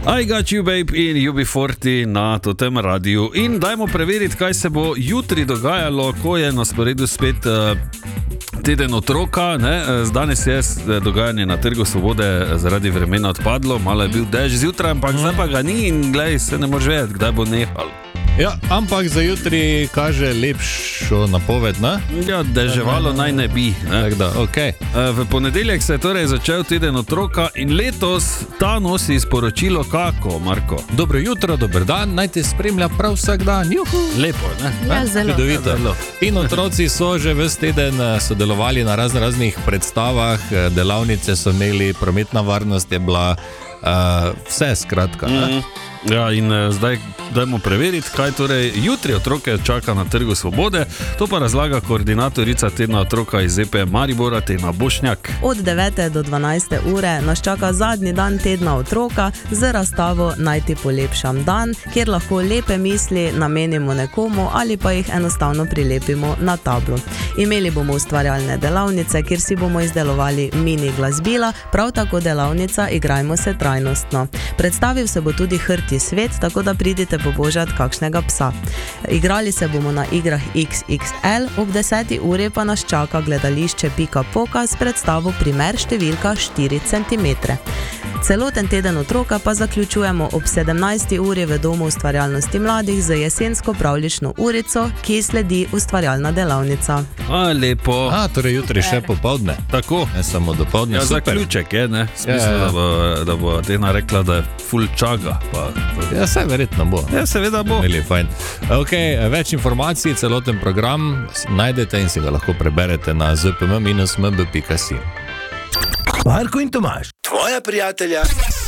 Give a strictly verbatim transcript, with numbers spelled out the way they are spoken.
I got you babe in U B štirideset na Totem radiju in dajmo preveriti, kaj se bo jutri dogajalo, ko je na sporedu spet uh, teden otroka, ne? Danes je dogajanje na Trgu Svobode zaradi vremena odpadlo, malo je bil dež zjutraj, ampak zdaj pa ga ni in glej, se ne moreš vedeti, kdaj bo nehal. Ja, ampak za jutri kaže lepšo napoved, ne? Ja, deževalo naj ne bi. Ne? Tak da, okej. Okay. V ponedeljek se je torej začel teden otroka in letos ta nosi sporočilo kako, Marko? Dobro jutro, dober dan, naj te spremlja prav vsak dan. Juhu. Lepo, ne? Ja, zelo. Čudovito. Ja, zelo. In otroci so že ves teden sodelovali na razno raznih predstavah, delavnice so imeli, prometna varnost je bila, uh, vse skratka. Ne? Mm. Ja, in uh, zdaj dajmo preveriti, kaj torej jutri otroke čaka na Trgu Svobode. To pa razlaga koordinatorica tedna otroka iz Z P M Maribora, Tena Bošnjak. Od devete do dvanajste ure nas čaka zadnji dan tedna otroka z razstavo Naj ti polepšam dan, kjer lahko lepe misli namenimo nekomu ali pa jih enostavno prilepimo na tablo. Imeli bomo ustvarjalne delavnice, kjer si bomo izdelovali mini glasbila, prav tako delavnica Igrajmo se trajnostno. Predstavil se bo tudi Hrti svet, tako da pridite pobožat kakšnega psa. Igrali se bomo na igrah X X L, ob deseti uri pa nas čaka gledališče Pika Poka s predstavo Primer številka štiri centimetre. Celoten teden otroka pa zaključujemo ob sedemnajsti uri v Domu ustvarjalnosti mladih z jesensko pravljično urico, ki sledi ustvarjalna delavnica. A, lepo. A, torej jutri še popoldne. Tako. Ne samo dopoldne. Ja, Super. zaključek je, ne? Smisel, Ja, ja. da bo, da bo Tena rekla, da je full čaga. Pa, Ja, saj verjetno bo. ja, seveda bo. Imeli fajn. Okay, več informacij, celoten program najdete in si ga lahko preberete na z p m dash m b pika si. Marko in Tomaž, tvoja prijatelja